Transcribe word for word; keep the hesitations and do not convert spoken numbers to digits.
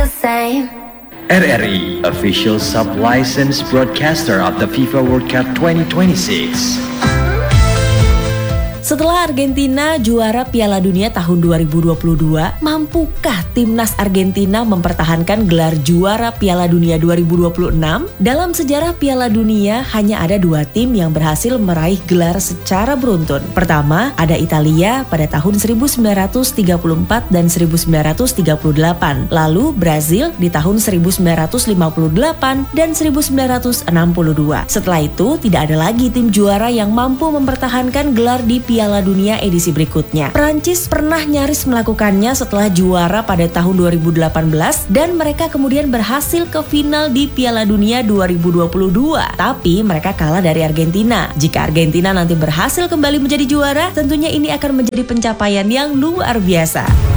the same. R R I, official sub-licensed broadcaster of the FIFA World Cup twenty twenty-six. Setelah Argentina juara Piala Dunia tahun dua ribu dua puluh dua, mampukah timnas Argentina mempertahankan gelar juara Piala Dunia dua ribu dua puluh enam? Dalam sejarah Piala Dunia, hanya ada dua tim yang berhasil meraih gelar secara beruntun. Pertama, ada Italia pada tahun seribu sembilan ratus tiga puluh empat dan seribu sembilan ratus tiga puluh delapan. Lalu Brazil di tahun seribu sembilan ratus lima puluh delapan dan seribu sembilan ratus enam puluh dua. Setelah itu, tidak ada lagi tim juara yang mampu mempertahankan gelar di Piala Dunia edisi berikutnya. Prancis pernah nyaris melakukannya setelah juara pada tahun dua ribu delapan belas dan mereka kemudian berhasil ke final di Piala Dunia dua ribu dua puluh dua. Tapi mereka kalah dari Argentina. Jika Argentina nanti berhasil kembali menjadi juara, tentunya ini akan menjadi pencapaian yang luar biasa.